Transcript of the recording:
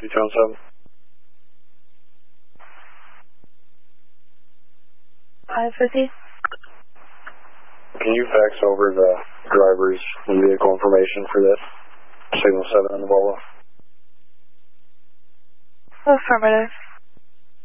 227. 550. Can you fax over the driver's and vehicle information for this? Signal 7 on the Volvo. Affirmative.